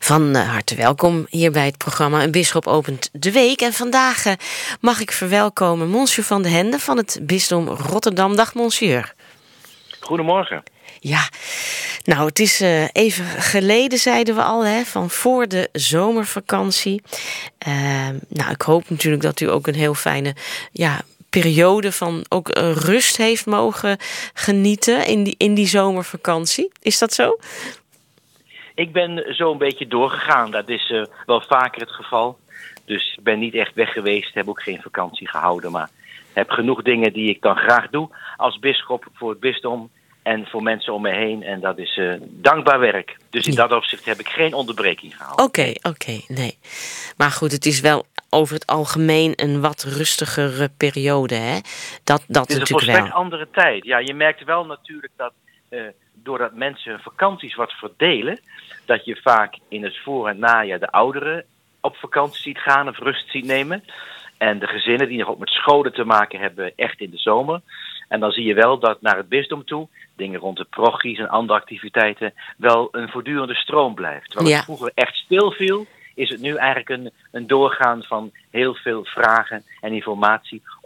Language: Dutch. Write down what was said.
Van harte welkom hier bij het programma Een Bisschop opent de week. En vandaag mag ik verwelkomen Monsieur van de Hende van het Bisdom Rotterdam. Dag, monsieur. Goedemorgen. Ja, nou, het is even geleden, zeiden we al, van voor de zomervakantie. Nou, ik hoop natuurlijk dat u ook een heel fijne periode van ook rust heeft mogen genieten in die zomervakantie. Is dat zo? Ik ben zo een beetje doorgegaan. Dat is wel vaker het geval. Dus ik ben niet echt weg geweest, heb ook geen vakantie gehouden. Maar heb genoeg dingen die ik dan graag doe als bisschop voor het bisdom en voor mensen om me heen. En dat is dankbaar werk. Dus in dat opzicht heb ik geen onderbreking gehouden. Oké, nee. Maar goed, het is wel over het algemeen een wat rustigere periode, hè? Dat het is natuurlijk een volstrekt wel. andere tijd. Ja, je merkt wel natuurlijk dat doordat mensen vakanties wat verdelen, dat je vaak in het voor- en najaar de ouderen op vakantie ziet gaan of rust ziet nemen. En de gezinnen die nog ook met scholen te maken hebben, echt in de zomer. En dan zie je wel dat naar het bisdom toe, dingen rond de parochies en andere activiteiten, wel een voortdurende stroom blijft. Terwijl het vroeger echt stilviel, is het nu eigenlijk een doorgaan van heel veel vragen en informatie